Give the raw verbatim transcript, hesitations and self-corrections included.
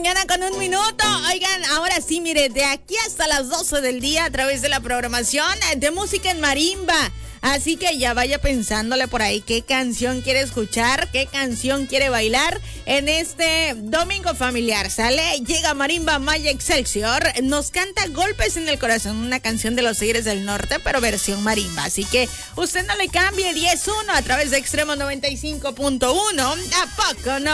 mañana con un minuto. Oigan, ahora sí, mire, de aquí hasta las doce del día a través de la programación de música en marimba. Así que ya vaya pensándole por ahí qué canción quiere escuchar, qué canción quiere bailar en este domingo familiar. Sale, llega Marimba Maya Excelsior, nos canta Golpes en el Corazón, una canción de los Tigres del Norte, pero versión marimba. Así que usted no le cambie, diez uno a través de Extremo noventa y cinco punto uno. ¿A poco no?